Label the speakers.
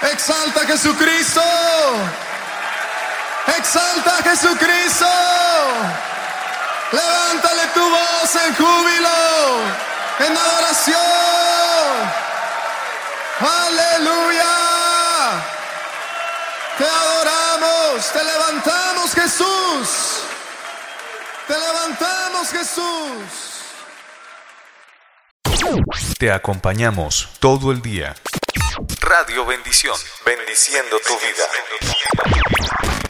Speaker 1: Exalta a Jesucristo. Exalta a Jesucristo. Levántale tu voz en júbilo, en adoración. Aleluya. Te adoramos, te levantamos, Jesús. Te levantamos, Jesús.
Speaker 2: Te acompañamos todo el día. Radio Bendición, bendiciendo tu vida.